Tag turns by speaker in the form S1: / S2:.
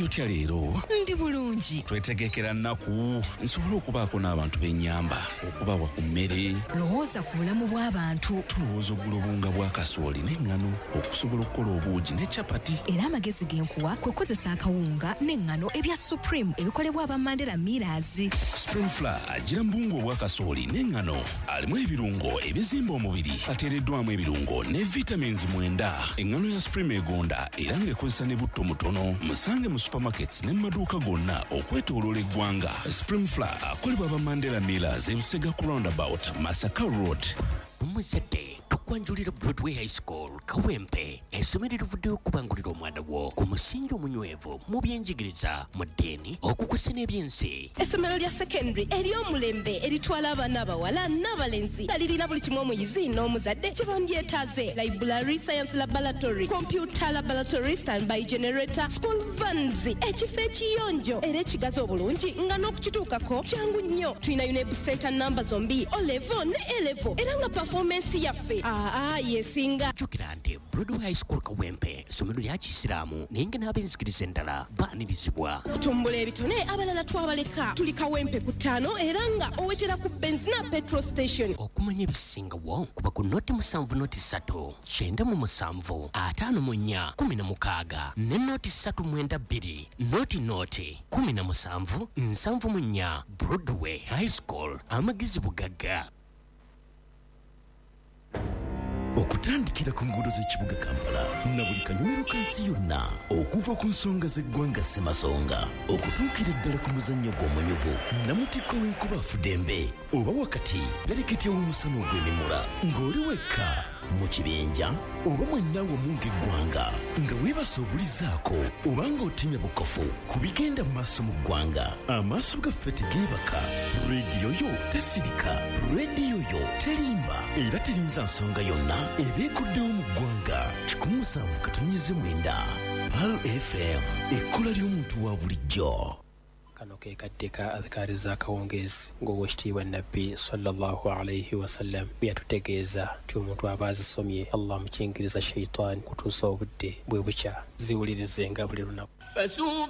S1: oli otya leero?
S2: Ndi bulungi.
S1: Twetegekera nnaku nsobola okubaako n'abantu b'ennyamba okubawa ku mmere.
S2: Lowooza ku bulamu bw'abantu.
S1: Tulowooza oggula obunga bwa kasooli n'eŋŋano okusobola okukola obuugi ne capati.
S2: Era amagezi genkuwa kwe kukozesa akawunga n'eŋŋano ebya Supreme ebikolebwa aba Mandela Millers.
S1: Supreme Flour agira mbungu obwa kasooli n'eŋŋano alimu ebirungo ebizimba omubiri ateereddwamu ebirungo ne vitamins 9. Eŋŋano ya Supreme egonda era ng'ekozesa ne butto mutono. Musange mu supermarkets ne mu maduuka gonna okwetooloola eggwanga. Supreme Flour akolebwa aba Mandela Millers e Busega ku roundabout Masaka Road.
S3: Omuzadde tukwanjulira Broadway High School Kawempe essomero erivuddeyo okubangulira omwana wo ku musingi omunywevu mu byenjigiriza mu ddiini okukusa n'ebyensi.
S4: Essomero lya secondary ery'omulembe eritwala abaana abawala n'abalenzi nga lirina buli kimu omuyizi n'omuzadde kye bandyetaaze: library, science laboratory, computer laboratory, standby generator, school vans, ekifo ekiyonjo era ekigazi obulungi nga n'okukituukako kyangu nnyo. Tulina UNEB center namba zombi O-level ne A-level era nga performance yaffe yesinga.
S3: Jjukira nti Broadway High School Kawempe essomero lya Kisiraamu naye nga n'abenzikiriza endala baanirizibwa.
S4: Kutumbula ebitone abalala twabaleka. Tuli Kawempe ku 5 era nga owetera ku Benzina petrol station.
S3: Okumanya ebisingawo kuba ku noti 7 noti 3 97 54 16 ne noti 392 noti 17 74 Broadway High School amagezi bugagga.
S5: Okutandikira ku nguudo z'ekibuga Kampala na buli kanyumiro kansi yonna okuva ku nsonga z'eggwanga Ssemasonga okutuukira ddala ku muzannyo gw'omunyuvu Namutikko w'enkuba Fudembe oba wakati pereketi w'omusana ogw'emimula ng'oli wekka mu kibinja oba mwennawo munga eggwanga nga weebase obulizaako oba ng'otemya bukofu ku bigenda mu maaso mu ggwanga. Amaaso gaffe tegeebaka, rediyo yo tesirika, rediyo yo terimba era terinza nsonga yonna ebeekuddewo mu ggwanga. 107.9 Pal FM ekkola ly'omuntu wa bulijjo.
S6: Kano ke kaddeka adhikari za kawongezi ng'owekitiibwa Nabbi sallallahu alayhi wasallam byatutegeeza nti omuntu aba azisomye Allah mukingiriza shayitaani kutuusa obudde bwe bukya ziwulirizenga buli lunaku.